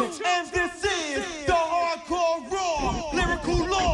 and this is the hardcore raw lyrical law.